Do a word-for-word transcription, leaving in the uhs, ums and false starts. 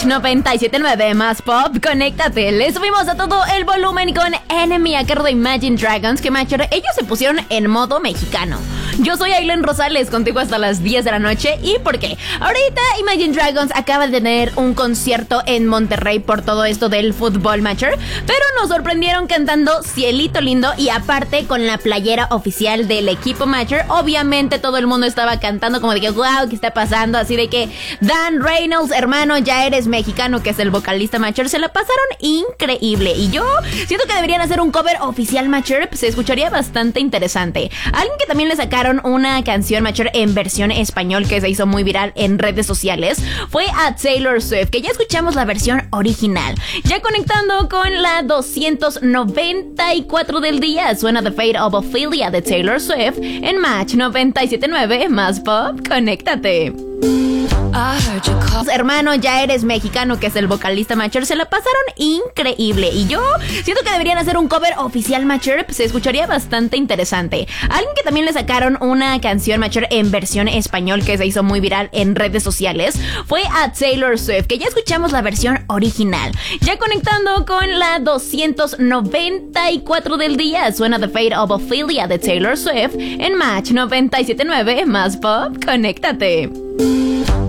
noventa y siete punto nueve más pop, conéctate. Le subimos a todo el volumen con Enemy a cargo de Imagine Dragons, que macho, ellos se pusieron en modo mexicano. Yo soy Ailen Rosales, contigo hasta las diez de la noche. ¿Y por qué? Ahorita Imagine Dragons acaba de tener un concierto en Monterrey por todo esto del fútbol matcher, pero nos sorprendieron cantando Cielito Lindo y aparte con la playera oficial del equipo matcher. Obviamente todo el mundo estaba cantando como de que wow, ¿qué está pasando? Así de que Dan Reynolds, hermano, ya eres mexicano, que es el vocalista matcher. Se la pasaron increíble y yo siento que deberían hacer un cover oficial matcher, se escucharía bastante interesante. Alguien que también le sacaron una canción matcher en versión español que se hizo muy viral en redes sociales fue a Taylor Swift, que ya escuchamos la versión original. Ya conectando con la doscientos noventa y cuatro del día, suena The Fate of Ophelia de Taylor Swift en Match noventa y siete punto nueve más pop, conéctate. Hermano, ya eres mexicano, que es el vocalista matcher. Se la pasaron increíble y yo siento que deberían hacer un cover oficial matcher, se escucharía bastante interesante. Alguien que también le sacaron una canción matcher en versión español que se hizo muy viral en redes sociales fue a Taylor Swift, que ya escuchamos la versión original. Ya conectando con la doscientos noventa y cuatro del día, suena The Fate of Ophelia de Taylor Swift en Match noventa y siete punto nueve más pop, conéctate.